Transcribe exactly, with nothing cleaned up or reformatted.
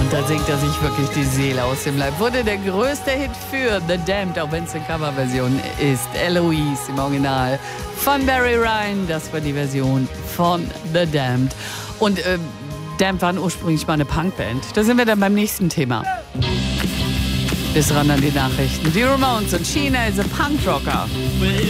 Und da singt er sich wirklich die Seele aus dem Leib. Wurde der größte Hit für The Damned, auch wenn es eine Coverversion ist. Eloise im Original von Barry Ryan. Das war die Version von The Damned. Und äh, Damned waren ursprünglich mal eine Punkband. Da sind wir dann beim nächsten Thema. Bis ran an die Nachrichten. Die Ramones und Sheena is a Punkrocker.